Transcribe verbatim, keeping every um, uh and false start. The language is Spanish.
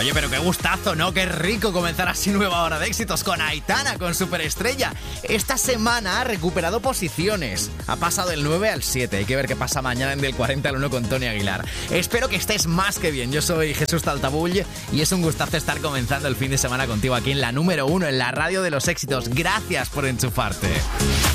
Oye, pero qué gustazo, ¿no? Qué rico comenzar así nueva hora de éxitos con Aitana, con Superestrella. Esta semana ha recuperado posiciones. Ha pasado del nueve al siete. Hay que ver qué pasa mañana en del cuarenta al uno con Tony Aguilar. Espero que estés más que bien. Yo soy Jesús Taltabull y es un gustazo estar comenzando el fin de semana contigo aquí en la número uno, en la radio de los éxitos. Gracias por enchufarte.